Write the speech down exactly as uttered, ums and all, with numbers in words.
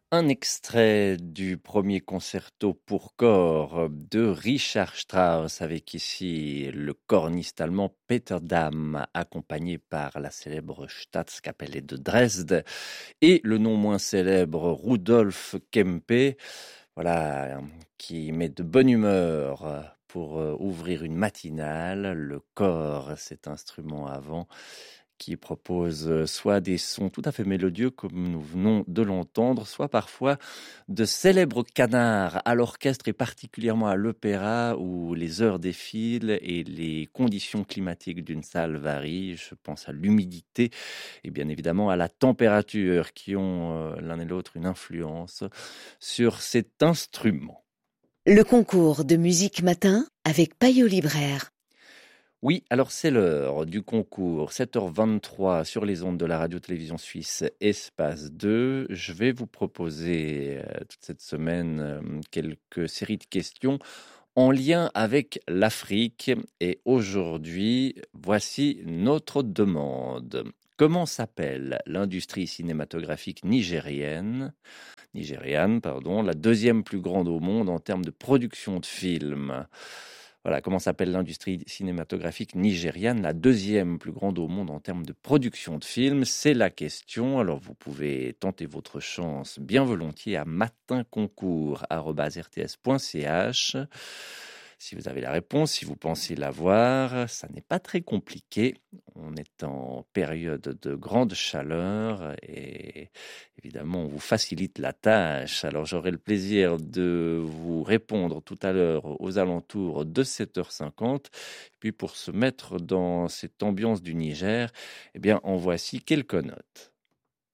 Un extrait du premier concerto pour corps de Richard Strauss, avec ici le corniste allemand Peter Damm, accompagné par la célèbre Staatskapelle de Dresde et le non moins célèbre Rudolf Kempe, voilà, qui met de bonne humeur pour ouvrir une matinale. Le corps, cet instrument à vent qui propose soit des sons tout à fait mélodieux comme nous venons de l'entendre, soit parfois de célèbres canards à l'orchestre et particulièrement à l'opéra où les heures défilent et les conditions climatiques d'une salle varient. Je pense à l'humidité et bien évidemment à la température qui ont euh, l'un et l'autre une influence sur cet instrument. Le concours de musique matin avec Payot Libraire. Oui, alors c'est l'heure du concours, sept heures vingt-trois sur les ondes de la radio-télévision suisse Espace deux. Je vais vous proposer euh, toute cette semaine euh, quelques séries de questions en lien avec l'Afrique. Et aujourd'hui, voici notre demande. Comment s'appelle l'industrie cinématographique nigérienne, nigériane, pardon, la deuxième plus grande au monde en termes de production de films? Voilà, comment s'appelle l'industrie cinématographique nigériane, la deuxième plus grande au monde en termes de production de films? C'est la question. Alors, vous pouvez tenter votre chance bien volontiers à matinconcours arobase r t s point c h. Si vous avez la réponse, si vous pensez l'avoir, ça n'est pas très compliqué. On est en période de grande chaleur et évidemment, on vous facilite la tâche. Alors, j'aurai le plaisir de vous répondre tout à l'heure aux alentours de sept heures cinquante. Puis, pour se mettre dans cette ambiance du Niger, eh bien, en voici quelques notes.